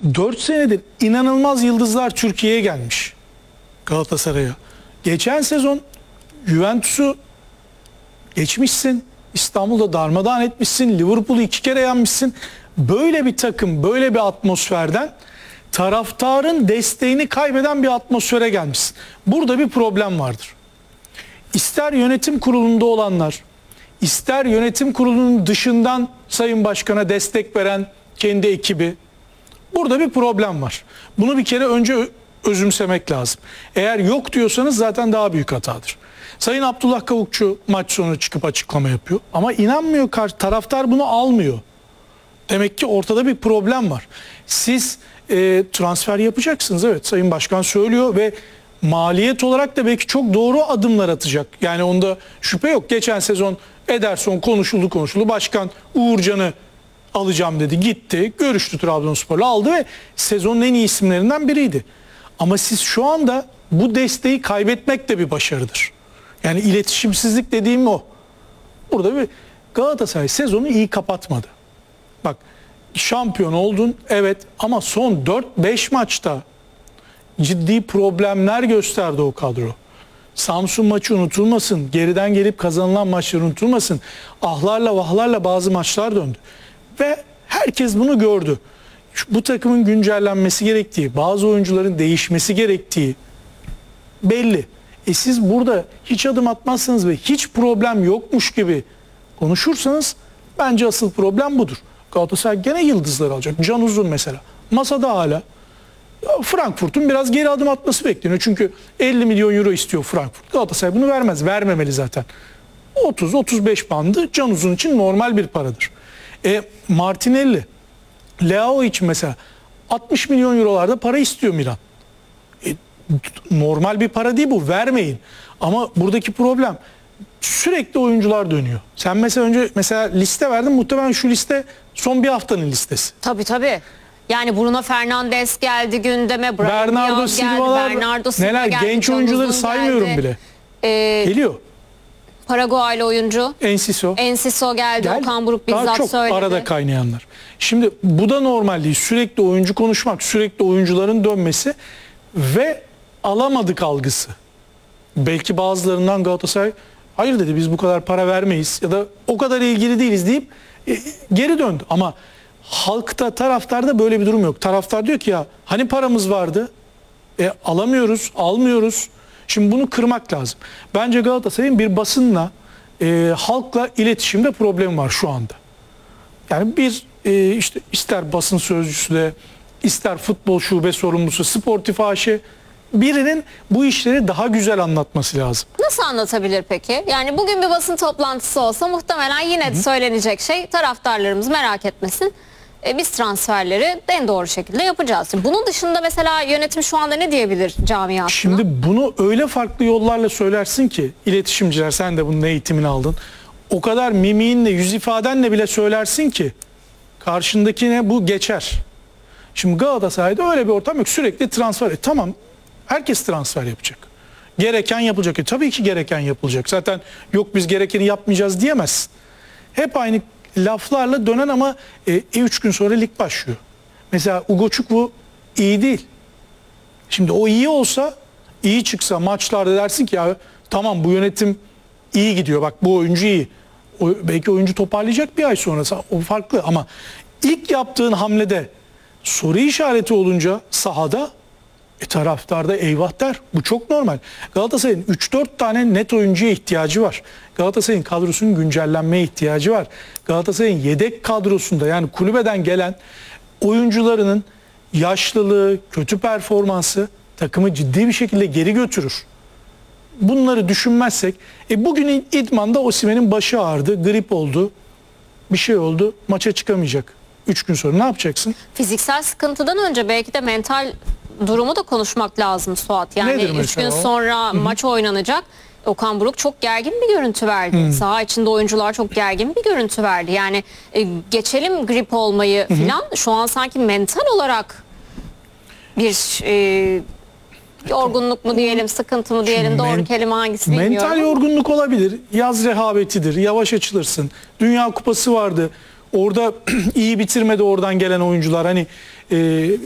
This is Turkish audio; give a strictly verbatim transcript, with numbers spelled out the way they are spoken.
dört senedir inanılmaz yıldızlar Türkiye'ye gelmiş Galatasaray'a. Geçen sezon Juventus'u geçmişsin, İstanbul'da darmadağın etmişsin, Liverpool'u iki kere yenmişsin. Böyle bir takım, böyle bir atmosferden taraftarın desteğini kaybeden bir atmosfere gelmişsin. Burada bir problem vardır. İster yönetim kurulunda olanlar, ister yönetim kurulunun dışından Sayın Başkan'a destek veren kendi ekibi, burada bir problem var. Bunu bir kere önce özümsemek lazım. Eğer yok diyorsanız zaten daha büyük hatadır. Sayın Abdullah Kavukçu maç sonu çıkıp açıklama yapıyor. Ama inanmıyor, taraftar bunu almıyor. Demek ki ortada bir problem var. Siz e, transfer yapacaksınız. Evet, Sayın Başkan söylüyor ve maliyet olarak da belki çok doğru adımlar atacak. Yani onda şüphe yok. Geçen sezon Ederson konuşuldu konuşuldu. Başkan Uğurcan'ı alacağım dedi. Gitti. Görüştü Trabzonspor'la, aldı ve sezonun en iyi isimlerinden biriydi. Ama siz şu anda bu desteği kaybetmek de bir başarıdır. Yani iletişimsizlik dediğim o. Burada bir Galatasaray sezonu iyi kapatmadı. Bak, şampiyon oldun evet, ama son dört beş maçta ciddi problemler gösterdi o kadro. Samsun maçı unutulmasın, geriden gelip kazanılan maçlar unutulmasın. Ahlarla vahlarla bazı maçlar döndü. Ve herkes bunu gördü. Bu takımın güncellenmesi gerektiği, bazı oyuncuların değişmesi gerektiği belli. E siz burada hiç adım atmazsanız ve hiç problem yokmuş gibi konuşursanız bence asıl problem budur. Galatasaray gene yıldızlar alacak. Can Uzun mesela. Masada hala. Frankfurt'un biraz geri adım atması bekleniyor. Çünkü elli milyon euro istiyor Frankfurt. Galatasaray bunu vermez. Vermemeli zaten. otuz otuz beş bandı Can Uzun için normal bir paradır. E, Martinelli, Leao için mesela altmış milyon eurolarda para istiyor Milan. E, normal bir para değil bu. Vermeyin. Ama buradaki problem sürekli oyuncular dönüyor. Sen mesela önce mesela liste verdin. Muhtemelen şu liste son bir haftanın listesi. Tabii tabii. Yani Bruno Fernandes geldi gündeme. Bernardo Silva'lar, Bernardo Silva neler geldi, genç Can oyuncuları Uzun saymıyorum geldi. bile. Ee, Geliyor. Paraguaylı oyuncu. Enciso. Enciso geldi. Gel. Okan Buruk bizzat Daha çok söyledi. arada kaynayanlar. Şimdi bu da normal değil. Sürekli oyuncu konuşmak, sürekli oyuncuların dönmesi ve alamadık algısı. Belki bazılarından Galatasaray hayır dedi, biz bu kadar para vermeyiz ya da o kadar ilgili değiliz deyip e, geri döndü. Ama halkta, taraftarda böyle bir durum yok. Taraftar diyor ki ya hani paramız vardı, e, alamıyoruz, almıyoruz. Şimdi bunu kırmak lazım. Bence Galatasaray'ın bir basınla, e, halkla iletişimde problem var şu anda. Yani bir e, işte ister basın sözcüsü de, ister futbol şube sorumlusu, sportif aşi, birinin bu işleri daha güzel anlatması lazım. Nasıl anlatabilir peki? Yani bugün bir basın toplantısı olsa muhtemelen yine de söylenecek şey, taraftarlarımız merak etmesin. E, biz transferleri en doğru şekilde yapacağız. Bunun dışında mesela yönetim şu anda ne diyebilir camiasına? Şimdi bunu öyle farklı yollarla söylersin ki iletişimciler, sen de bunun eğitimini aldın. O kadar mimiğinle, yüz ifadenle bile söylersin ki karşındakine bu geçer. Şimdi Galatasaray'da öyle bir ortam yok. Sürekli transfer. E, tamam, herkes transfer yapacak. Gereken yapılacak. E, tabii ki gereken yapılacak. Zaten yok biz gerekeni yapmayacağız diyemezsin. Hep aynı laflarla dönen ama e, üç gün sonra lig başlıyor. Mesela Ugochukwu iyi değil. Şimdi o iyi olsa, iyi çıksa maçlarda dersin ki ya tamam bu yönetim iyi gidiyor. Bak bu oyuncu iyi. O, belki oyuncu toparlayacak bir ay sonra. O farklı ama ilk yaptığın hamlede soru işareti olunca sahada e, taraftarda eyvah der. Bu çok normal. Galatasaray'ın üç dört tane net oyuncuya ihtiyacı var. Galatasaray'ın kadrosunun güncellenmeye ihtiyacı var. Galatasaray'ın yedek kadrosunda, yani kulübeden gelen oyuncularının yaşlılığı, kötü performansı takımı ciddi bir şekilde geri götürür. Bunları düşünmezsek, e, bugün idmanda Osimhen'in başı ağrıdı, grip oldu, bir şey oldu, maça çıkamayacak. üç gün sonra ne yapacaksın? Fiziksel sıkıntıdan önce belki de mental durumu da konuşmak lazım Suat. Yani üç gün sonra Hı-hı. maç oynanacak. Okan Buruk çok gergin bir görüntü verdi. Hı. Saha içinde oyuncular çok gergin bir görüntü verdi. Yani e, geçelim grip olmayı filan. Şu an sanki mental olarak bir e, yorgunluk mu diyelim, sıkıntı mı diyelim, Şimdi doğru men- kelime hangisi bilmiyorum. Mental yorgunluk olabilir. Yaz rehavetidir. Yavaş açılırsın. Dünya Kupası vardı. Orada iyi bitirmedi oradan gelen oyuncular. Hani e,